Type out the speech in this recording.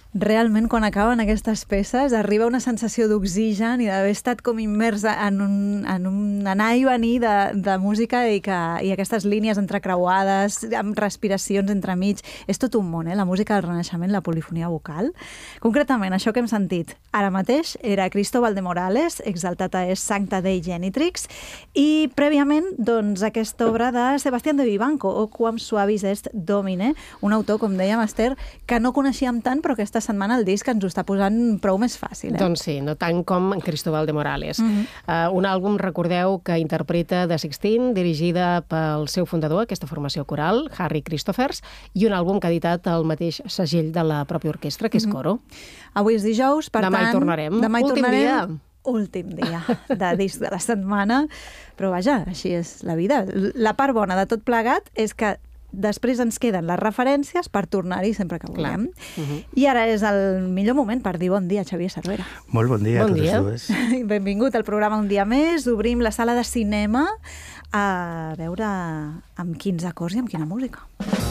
Realment, quan acaben aquestes peces, arriba una sensació d'oxigen i d'haver estat com immers en un anar i venir de música i aquestes línies entrecreuades, amb respiracions entremig. És tot un món, la música del Renaixement, la polifonia vocal. Concretament, això que hem sentit ara mateix era Cristóbal de Morales, exaltata es Sancta Dei Genitrix, i prèviament, doncs, aquesta obra de Sebastián de Vivanco, O Quam Suavis Est Domine, un autor, com dèiem, Esther, que no coneixíem tant, però aquesta setmana el disc ens ho està posant prou més fàcil. Doncs sí, no tant com Cristóbal de Morales. Un àlbum, recordeu, que interpreta The Sixteen, dirigida pel seu fundador, aquesta formació coral, Harry Christophers, i un àlbum que ha editat el mateix segell de la pròpia orquestra, que és Coro. Avui és dijous, per demà tant... hi tornarem. Demà hi Últim tornarem. dia. Últim dia de disc de la setmana, però vaja, així és la vida. La part bona de tot plegat és que després ens queden les referències per tornar-hi sempre que vulguem. I ara és el millor moment per dir bon dia, Xavier Cervera. Molt bon dia a totes dues. Benvingut al programa un dia més. Obrim la sala de cinema a veure amb quins acords i amb quina música.